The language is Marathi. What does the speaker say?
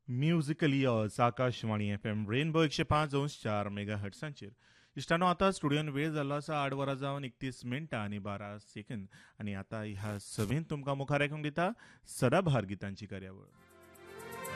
Musical years Akashvani F M rainbow 105.4 mega हर्ट्सांचेर. इश्टानो आता स्टुडियोन वेळ जाल्लो आसा 8 वरां जावन 31 मिनटां आनी 12 सेकंद. आनी आता ह्या सभेन तुमकां मुखार ऐकूंक दिता सदाबहार गितांची कार्यावळ.